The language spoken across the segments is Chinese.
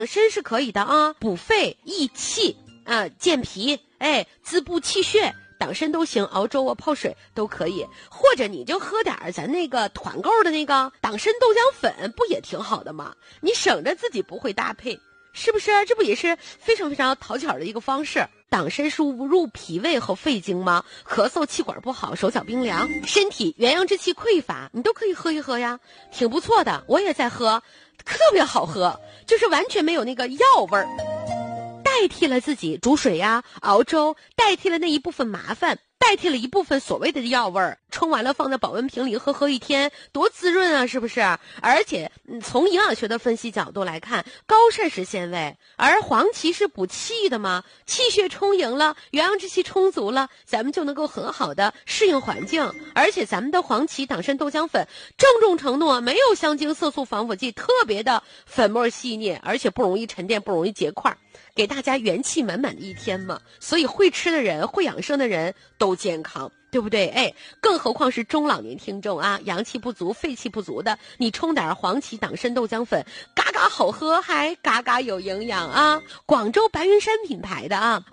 参是可以的啊，补肺益气啊，健脾，滋补气血，党参都行，熬粥啊泡水都可以，或者你就喝点咱那个团购的那个党参豆浆粉，不也挺好的吗？你省着自己不会搭配，是不是？这不也是非常非常讨巧的一个方式？党参是入脾胃和肺经吗？咳嗽气管不好，手脚冰凉，身体元阳之气匮乏，你都可以喝一喝呀，挺不错的。我也在喝，特别好喝，就是完全没有那个药味儿，代替了自己煮水呀、熬粥，代替了那一部分麻烦，代替了一部分所谓的药味儿。冲完了放在保温瓶里喝一天，多滋润啊，是不是？而且从营养学的分析角度来看，高膳食纤维，而黄芪是补气的嘛，气血充盈了，元阳之气充足了，咱们就能够很好的适应环境。而且咱们的黄芪党参豆浆粉郑重承诺没有香精色素防腐剂，特别的粉末细腻，而且不容易沉淀，不容易结块，给大家元气满满的一天嘛。所以会吃的人，会养生的人都健康，对不对？更何况是中老年听众啊，阳气不足、肺气不足的，你冲点黄芪党参豆浆粉，嘎嘎好喝，还嘎嘎有营养啊！广州白云山品牌的啊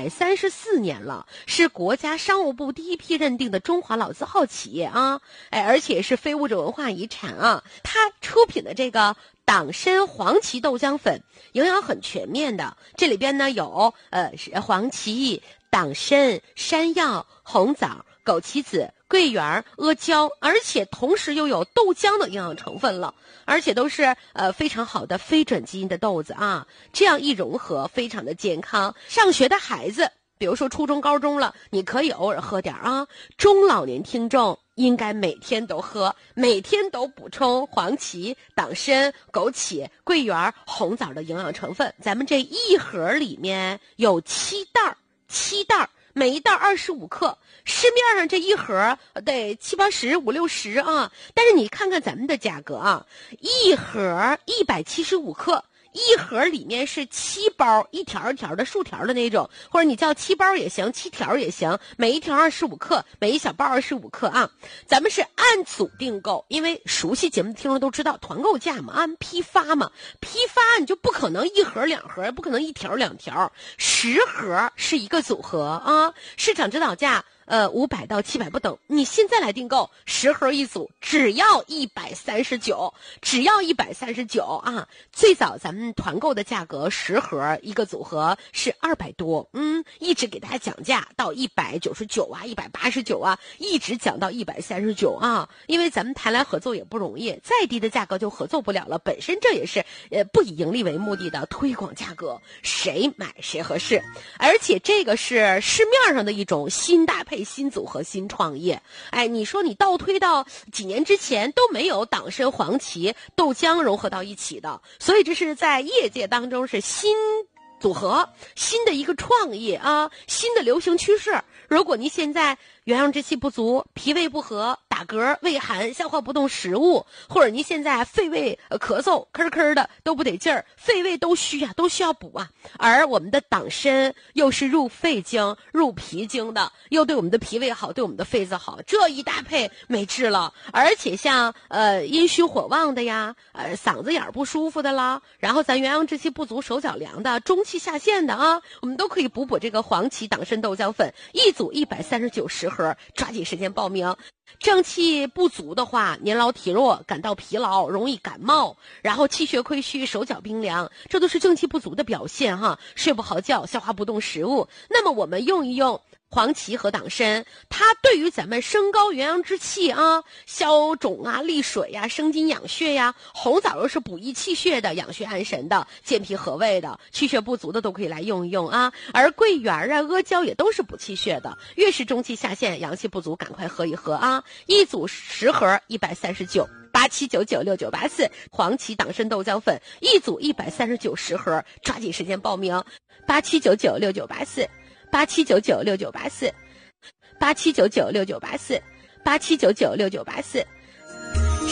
，234年了，是国家商务部第一批认定的中华老字号企业啊，而且是非物质文化遗产啊。它出品的这个党参黄芪豆浆粉，营养很全面的，这里边呢有黄芪、党参、山药、红枣、枸杞子、桂圆、阿胶，而且同时又有豆浆的营养成分了，而且都是非常好的非转基因的豆子啊，这样一融合非常的健康。上学的孩子，比如说初中高中了，你可以偶尔喝点啊。中老年听众应该每天都喝，每天都补充黄芪、党参、枸杞、桂圆、红枣的营养成分。咱们这一盒里面有7袋，每一袋25克，市面上这一盒得70、80、50、60啊。但是你看看咱们的价格啊，一盒175克。一盒里面是7包，一条一条的竖条的那种，或者你叫7包也行，7条也行，每一条25克，每一小包25克啊。咱们是按组订购，因为熟悉节目的听众都知道团购价嘛，按批发嘛，批发你就不可能一盒2盒，不可能一条2条，10盒是一个组合啊。市场指导价500到700不等，你现在来订购10盒一组，只要139，只要139啊！最早咱们团购的价格10盒一个组合是200多，一直给大家讲价到199啊，189啊，一直讲到139啊，因为咱们谈来合作也不容易，再低的价格就合作不了了。本身这也是不以盈利为目的的推广价格，谁买谁合适，而且这个是市面上的一种新搭配。新组合、新创业，你说你倒推到几年之前都没有党参、黄芪、豆浆融合到一起的，所以这是在业界当中是新组合、新的一个创业啊，新的流行趋势。如果您现在元阳之气不足、脾胃不和、打嗝、胃寒、消化不动食物，或者您现在肺胃咳嗽、咳咳的都不得劲儿，肺胃都虚啊，都需要补啊。而我们的党参又是入肺经、入脾经的，又对我们的脾胃好，对我们的肺子好，这一搭配没治了。而且像阴虚火旺的呀，嗓子眼不舒服的啦，然后咱元阳之气不足、手脚凉的、中气下陷的啊，我们都可以补这个黄芪党参豆浆粉，一组139盒，抓紧时间报名。正气不足的话，年老体弱，感到疲劳，容易感冒，然后气血亏虚，手脚冰凉，这都是正气不足的表现哈。睡不好觉，消化不动食物，那么我们用一用黄芪和党参，它对于咱们升高元阳之气啊，消肿啊、利水呀、生津养血呀。红枣又是补益气血的、养血安神的、健脾和胃的，气血不足的都可以来用一用啊。而桂圆啊、阿胶也都是补气血的，越是中气下陷、阳气不足，赶快喝一喝啊！一组10盒139，87996984，黄芪党参豆浆粉一组139，10盒，抓紧时间报名，87996984。87996984，87996984，87996984。